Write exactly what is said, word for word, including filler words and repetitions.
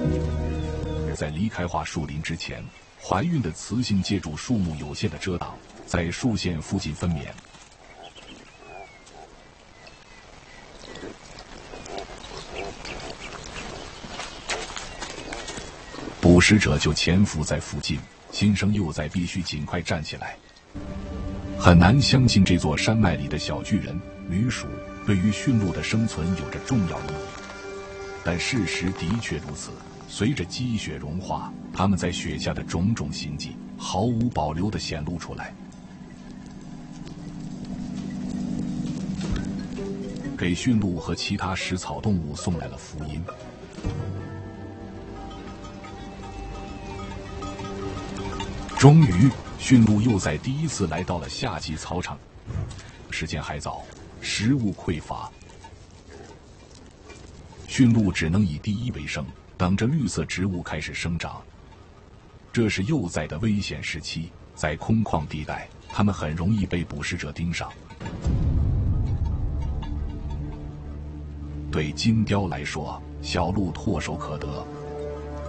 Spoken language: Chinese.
在离开桦树林之前，怀孕的雌性借助树木有限的遮挡，在树线附近分娩。捕食者就潜伏在附近，新生幼崽必须尽快站起来。很难相信这座山脉里的小巨人女鼠对于驯鹿的生存有着重要意义，但事实的确如此。随着积雪融化，它们在雪下的种种行迹毫无保留地显露出来，给驯鹿和其他食草动物送来了福音。终于，驯鹿幼崽第一次来到了夏季草场。时间还早，食物匮乏，驯鹿只能以第一为生，等着绿色植物开始生长。这是幼崽的危险时期，在空旷地带，它们很容易被捕食者盯上。对金雕来说，小鹿唾手可得，